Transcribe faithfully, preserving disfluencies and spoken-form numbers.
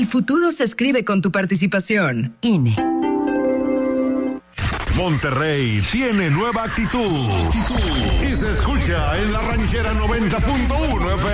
futuro se escribe con tu participación. I N E. Monterrey tiene nueva actitud y se escucha en la ranchera noventa punto uno F M.